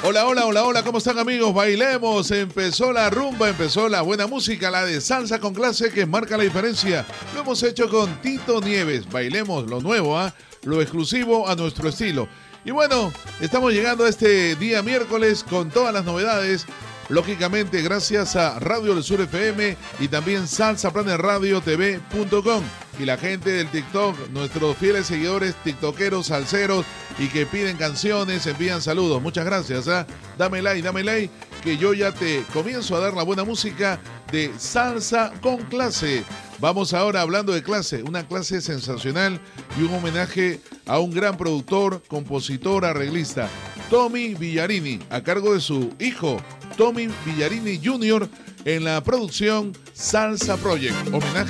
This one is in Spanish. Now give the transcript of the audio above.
Hola, hola, hola, hola, ¿cómo están amigos? Bailemos, empezó la rumba, empezó la buena música, la de salsa con clase que marca la diferencia. Lo hemos hecho con Tito Nieves, bailemos lo nuevo, lo exclusivo a nuestro estilo. Y bueno, estamos llegando a este día miércoles con todas las novedades, lógicamente gracias a Radio del Sur FM y también salsaplanerradiotv.com. Y la gente del TikTok, nuestros fieles seguidores tiktokeros, salseros y que piden canciones, envían saludos. Muchas gracias. Dame like, que yo ya te comienzo a dar la buena música de salsa con clase. Vamos ahora hablando de clase, una clase sensacional y un homenaje a un gran productor, compositor, arreglista, Tommy Villarini, a cargo de su hijo, Tommy Villarini Jr., en la producción Salsa Project. Homenaje